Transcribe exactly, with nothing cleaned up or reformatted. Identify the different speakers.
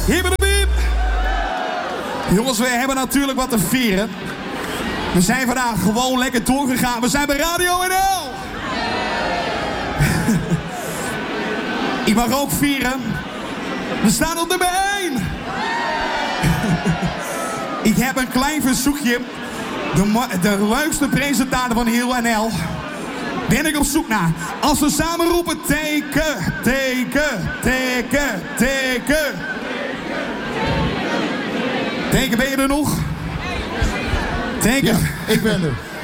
Speaker 1: Hibbelebiep. Jongens, we hebben natuurlijk wat te vieren. We zijn vandaag gewoon lekker doorgegaan. We zijn bij Radio N L. Ik mag ook vieren. We staan op nummer één. Ik heb een klein verzoekje. De, de leukste presentator van heel N L ben ik op zoek naar. Als we samen roepen teken, teken, teken, teken. Teken, ben je er nog? Teken.
Speaker 2: Ja, ik ben er.